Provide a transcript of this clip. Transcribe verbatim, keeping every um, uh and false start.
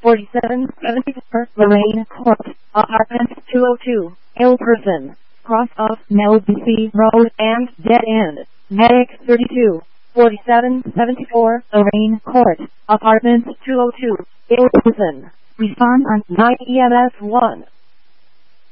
forty-seven seventy-four Lorraine Court, apartment two oh two, Ilperson, cross of Mel B C Road and dead end. Medic thirty-two, forty-seven seventy-four Lorraine Court, apartment two oh two, Ilperson. Respond on nine E M S one.